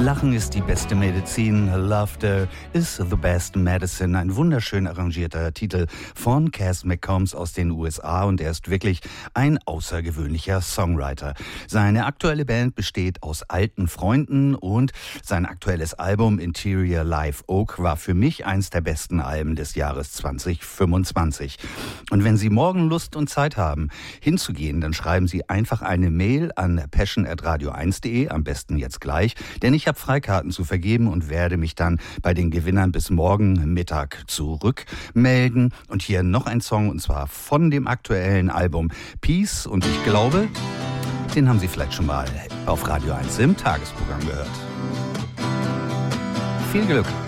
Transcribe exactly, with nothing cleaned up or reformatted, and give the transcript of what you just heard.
Lachen ist die beste Medizin, Laughter is the best medicine. Ein wunderschön arrangierter Titel von Cass McCombs aus den U S A und er ist wirklich ein außergewöhnlicher Songwriter. Seine aktuelle Band besteht aus alten Freunden und sein aktuelles Album Interior Live Oak war für mich eins der besten Alben des Jahres zwanzig fünfundzwanzig. Und wenn Sie morgen Lust und Zeit haben, hinzugehen, dann schreiben Sie einfach eine Mail an passion at radio eins punkt de, am besten jetzt gleich, denn ich habe Freikarten zu vergeben und werde mich dann bei den Gewinnern bis morgen Mittag zurückmelden. Und hier noch ein Song, und zwar von dem aktuellen Album Peace. Und ich glaube, den haben Sie vielleicht schon mal auf Radio eins im Tagesprogramm gehört. Viel Glück!